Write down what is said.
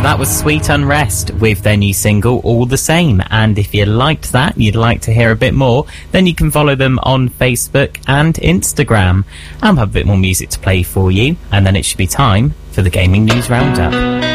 That was Sweet Unrest with their new single, All the Same. And if you liked that and you'd like to hear a bit more, then you can follow them on Facebook and Instagram. I'll have a bit more music to play for you, and then it should be time for the Gaming News Roundup.